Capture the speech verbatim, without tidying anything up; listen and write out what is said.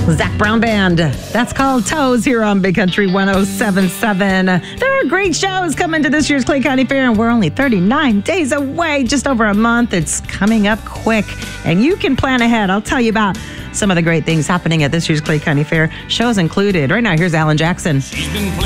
Zac Brown Band. That's called Toes here on Big Country one oh seven point seven. There are great shows coming to this year's Clay County Fair, and we're only thirty-nine days away, just over a month. It's coming up quick, and you can plan ahead. I'll tell you about some of the great things happening at this year's Clay County Fair. Shows included. Right now, here's Alan Jackson. She's been